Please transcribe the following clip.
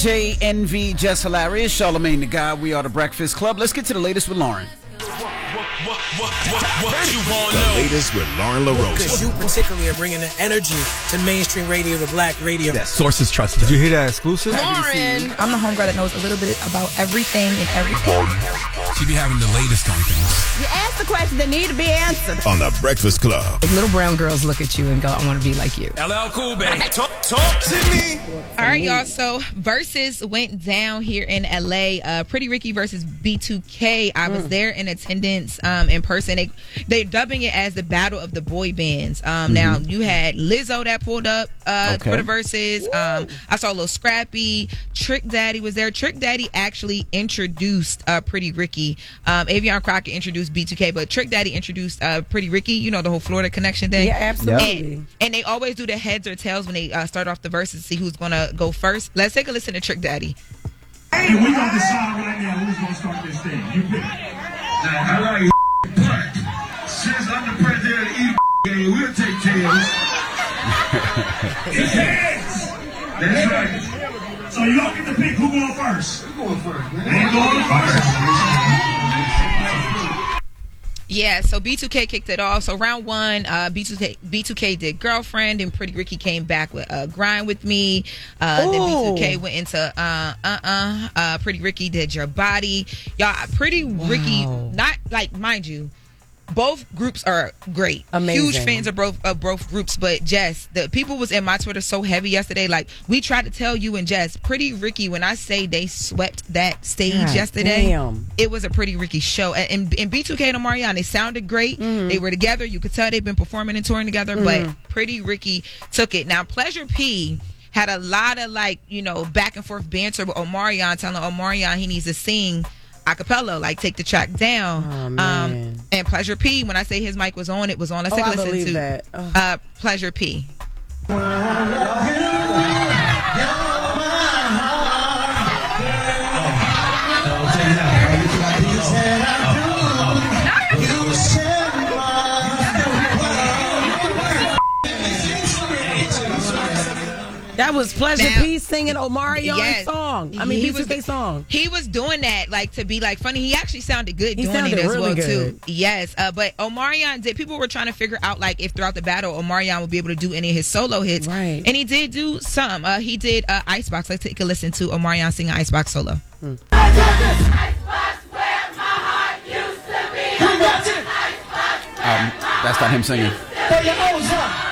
DJ Envy, Just Hilarious, Charlamagne the God. We are the Breakfast Club. Let's get to the latest with Lauren. What you want to know? The latest with Lauren LaRosa. Because you particularly are bringing the energy to mainstream radio, the black radio. That sources trusted. Did you hear that exclusive? Lauren. I'm the homegirl that knows a little bit about everything and everything. She be having the latest on things. You ask the questions that need to be answered. On the Breakfast Club. If little brown girls look at you and go, I want to be like you. LL Cool, baby. Talk to me. All right, y'all. So Versus went down here in LA. Pretty Ricky versus B2K. I was there in attendance in person. They're dubbing it as the Battle of the Boy Bands. Now you had Lizzo that pulled up for the Versus. I saw a little Scrappy. Trick Daddy was there. Trick Daddy actually introduced Pretty Ricky. Avion Crockett introduced B2K, but Trick Daddy introduced Pretty Ricky. You know, the whole Florida connection thing. Yeah, absolutely. And they always do the heads or tails when they start off the verses to see who's going to go first. Let's take a listen to Trick Daddy. Hey, we gonna decide right now who's gonna start this thing. You pick. Now, I like but since I'm the president of the game, we'll take tails. It's heads. That's right. So y'all get to pick who going first. Who's going first, man? Ain't going first. Yeah, so B2K kicked it off. So round one, B2K did Girlfriend, and Pretty Ricky came back with Grind With Me. Then B2K went into Pretty Ricky did Your Body. Y'all, Pretty Ricky, not like, mind you, both groups are great. Amazing. Huge fans of both groups, but Jess, the people was in my Twitter so heavy yesterday. Like, we tried to tell you and Jess, Pretty Ricky, when I say they swept that stage yesterday, it was a Pretty Ricky show. And B2K and Omarion, they sounded great. They were together. You could tell they've been performing and touring together, but Pretty Ricky took it. Now, Pleasure P had a lot of, like, you know, back and forth banter with Omarion, telling Omarion he needs to sing acapella, like take the track down. And Pleasure P, when I say his mic was on, it was on. Let's take a listen to Pleasure P. That was Pleasure P singing Omarion's song. I mean, B2K song. He was doing that like to be like funny. He actually sounded good doing it as well too. Yes, but Omarion did. People were trying to figure out like if throughout the battle Omarion would be able to do any of his solo hits. Right. And he did do some. He did Icebox. Let's take a listen to Omarion singing Icebox solo. That's not him singing.